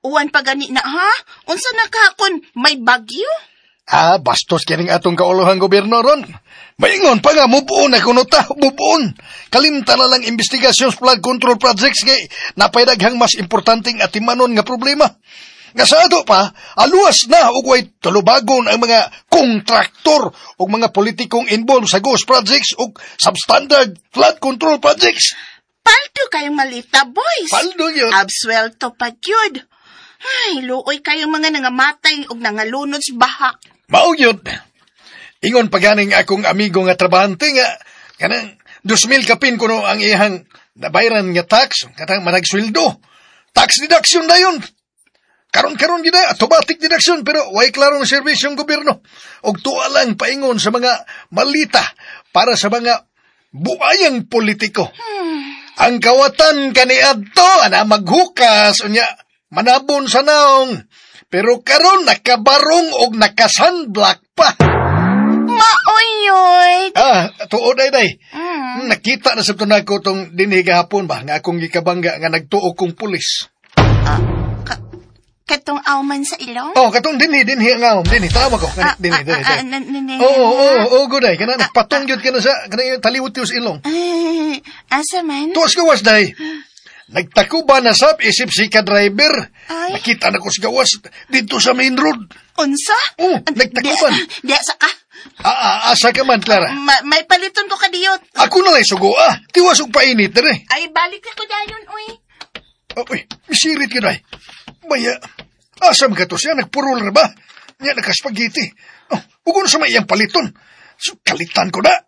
Uwan pa gani na, ha? Unsa na kahapon, may bagyo? Bastos kining atong kaulohang gobyerno ron. Maingon pa nga, mubuon na kuno ta, mubuon. Kalimta na lang investigasyon sa flood control projects kay napaydaghang mas importanteng atimanon nga problema. Nga sa ato pa, aluwas na ugway tulubagon ang mga kontraktor o mga politikong involved sa ghost projects o substandard flood control projects. Paldo kayong malita, boys. Paldo yun. Abswelto pa yun. Ay, luoy kayong mga nangamatay o nangalunod sa baha. Mao yun. Ingon pa ganing akong amigo nga trabahante nga, kanang 2,000 kapin kuno ang ihang nabayran nga tax, katang managsweldo. Tax deduction na yun. Karon gina, automatic deduction, pero way klarong serbisyong gobyerno. Og tuwa lang paingon sa mga malita para sa mga buayang politiko. Ang kawatan kaniadto, maghukas, unya, manabon sa naong. Pero karon nakabarong og nakasunblock pa. Maoyoy. Tuod day. Nakita na sa tunag ko tong dinhi gahapon ba, nga akong gikabangga nga nagtuo kong pulis. Katong awman sa ilong? Katong dinhi ang awm. Dinhi, tama ko. Dinhi. Oo, guday. Kana nagpatong yun ka na sa, kana taliwot yung ilong. Asa man? Tuwas gawas, day. Nagtakuba na sab, isip si ka-driver. Nakita na ko sa gawas dito sa main road. Unsa? Nagtakuban. Diya sa ka? Asa ka man, Clara? May paliton ko kadiyot. Ako na lang sugo, Tiwas og painit, Ay, balik na ko dayon, uy. Uy, misirit ka, day. Baya, asam ka to siya, nagpurol na ba? Niya nakaspagiti. Huwag sa may iyang paliton. So, kalitan ko na.